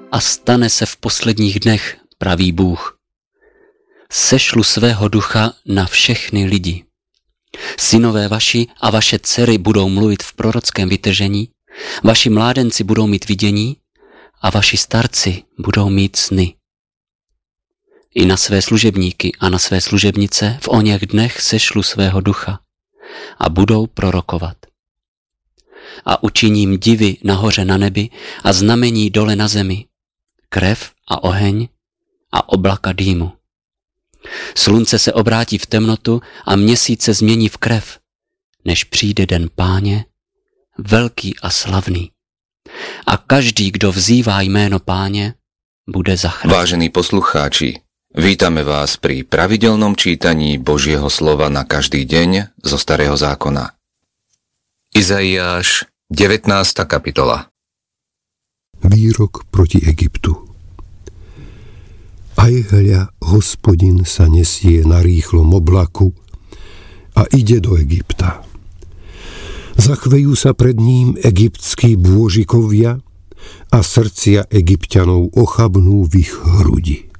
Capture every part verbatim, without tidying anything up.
a stane se v posledních dnech, praví Bůh. Sešlu svého ducha na všechny lidi. Synové vaši a vaše dcery budou mluvit v prorockém vytržení, vaši mládenci budou mít vidění a vaši starci budou mít sny. I na své služebníky a na své služebnice v oněch dnech sešlu svého ducha a budou prorokovat. A učiním divy nahoře na nebi a znamení dole na zemi, krev a oheň a oblaka dýmu. Slunce se obrátí v temnotu a měsíc se změní v krev, než přijde den Páně, velký a slavný. A každý, kdo vzývá jméno Páně, bude zachráněn. Vážení poslucháči, vítame vás pri pravidelnom čítaní Božieho slova na každý deň zo Starého zákona. Izaiáš, devätnásta kapitola. Výrok proti Egyptu. Aj hľa, Hospodin sa nesie na rýchlom oblaku a ide do Egypta. Zachvejú sa pred ním egyptskí bôžikovia a srdcia Egypťanov ochabnú v ich hrudi.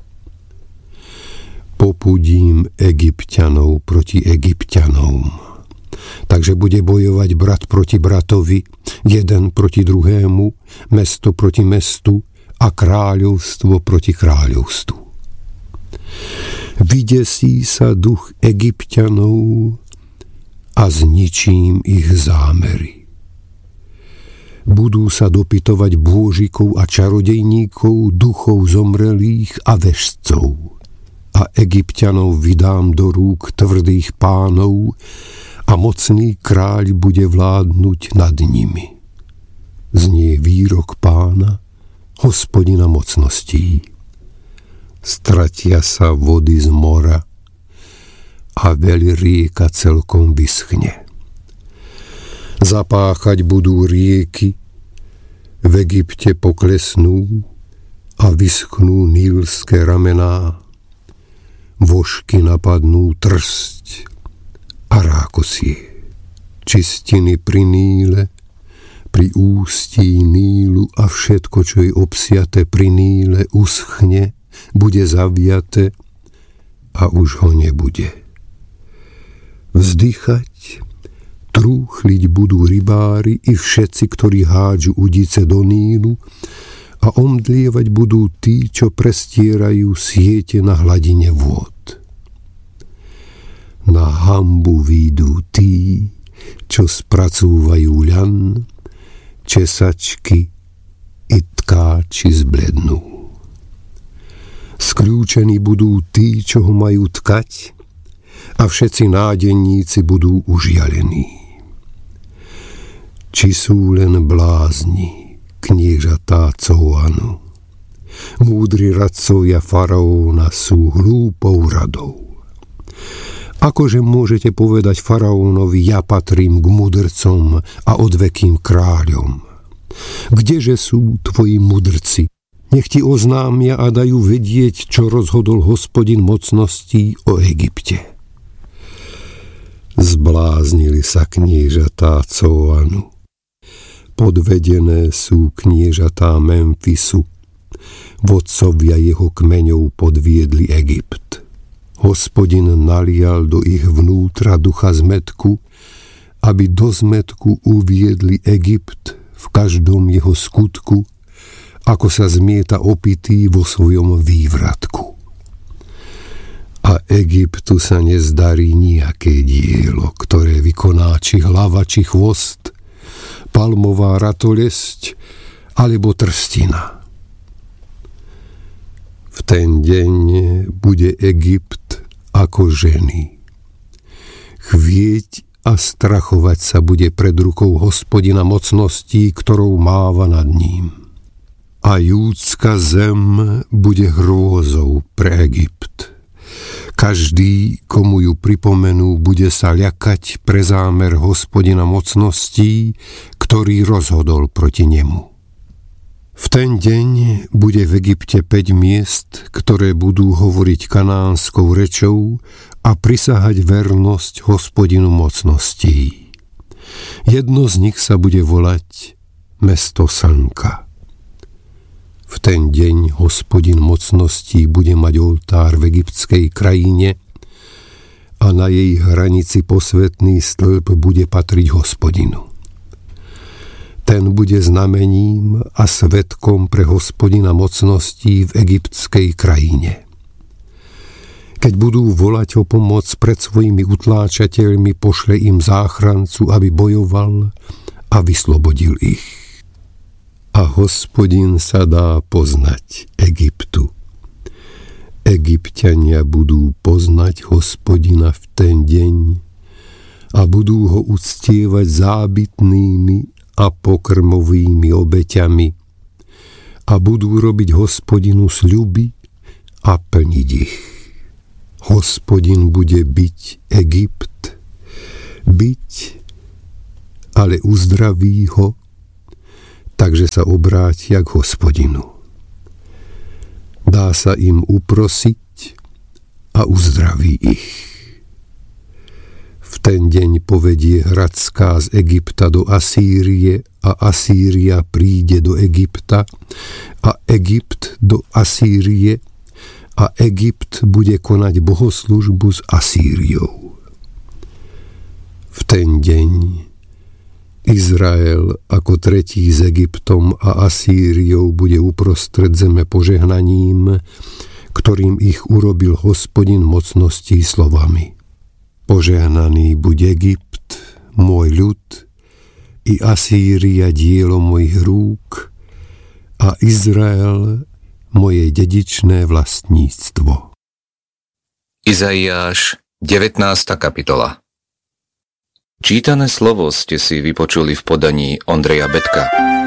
Popudím Egypťanov proti Egypťanom. Takže bude bojovať brat proti bratovi, jeden proti druhému, mesto proti mestu a kráľovstvo proti kráľovstvu. Vydesí sa duch Egypťanov a zničím ich zámery. Budú sa dopytovať bôžikov a čarodejníkov, duchov zomrelých a vešcov. A Egypťanov vydám do rúk tvrdých pánov a mocný kráľ bude vládnuť nad nimi. Znie výrok Pána, Hospodina mocností. Stratia sa vody z mora a veľ rieka celkom vyschne. Zapáchať budú rieky, v Egypte poklesnú a vyschnú nílske ramená, vožky napadnú trsť a rákosie. Čistiny pri Níle, pri ústí Nílu a všetko, čo je obsiate pri Níle, uschne, bude zaviate a už ho nebude. Vzdychať, trúchliť budú rybári i všetci, ktorí hádžu udice do Nílu, a omdlievať budú tí, čo prestierajú siete na hladine vôd. Na hanbu výjdu tí, čo spracúvajú ľan, česačky i tkáči zblednú. Skľúčení budú tí, čo ho majú tkať, a všetci nádenníci budú užialení. Či sú len blázni, kniežatá Cóanu. Múdri radcovia faraóna sú hlúpou radou. Akože môžete povedať faraónovi, ja patrím k mudrcom a odvekým kráľom? Kdeže sú tvoji mudrci? Nech ti oznámia a dajú vedieť, čo rozhodol Hospodin mocností o Egypte. Zbláznili sa kniežatá Cóanu. Podvedené sú kniežatá Memfisu. Vodcovia jeho kmeňov podviedli Egypt. Hospodin nalial do ich vnútra ducha zmätku, aby do zmätku uviedli Egypt v každom jeho skutku, ako sa zmieta opitý vo svojom vývratku. A Egyptu sa nezdarí nejaké dielo, ktoré vykoná či hlava, či chvost, palmová ratolesť alebo trstina. V ten deň bude Egypt ako ženy. Chvieť a strachovať sa bude pred rukou Hospodina mocností, ktorou máva nad ním. A júdska zem bude hrôzou pre Egypt. Každý, komu ju pripomenú, bude sa ľakať pre zámer Hospodina mocností, ktorý rozhodol proti nemu. V ten deň bude v Egypte päť miest, ktoré budú hovoriť kanánskou rečou a prisahať vernosť Hospodinu mocností. Jedno z nich sa bude volať Mesto slnka. V ten deň Hospodin mocností bude mať oltár v egyptskej krajine a na jej hranici posvätný stĺp bude patriť Hospodinu. Ten bude znamením a svedkom pre Hospodina mocností v egyptskej krajine. Keď budú volať o pomoc pred svojimi utláčateľmi, pošle im záchrancu, aby bojoval a vyslobodil ich. A Hospodin sa dá poznať Egyptu. Egypťania budú poznať Hospodina v ten deň a budú ho uctievať zábytnými a pokrmovými obeťami a budú robiť Hospodinu sľuby a plniť ich. Hospodin bude byť Egypt, byť, ale uzdraví ho, takže sa obrátia k Hospodinu. Dá sa im uprosiť a uzdraví ich. V ten deň povedie Hradská z Egypta do Asýrie a Asýria príde do Egypta a Egypt do Asýrie a Egypt bude konať bohoslužbu s Asýriou. V ten deň Izrael ako tretí s Egyptom a Asýriou bude uprostred zeme požehnaním, ktorým ich urobil Hospodin mocností slovami: Požehnaný buď Egypt, môj ľud, i Asýria dielo mojich rúk, a Izrael moje dedičné vlastníctvo. Izaiáš, devätnásta kapitola. Čítané slovo ste si vypočuli v podaní Ondreja Betka.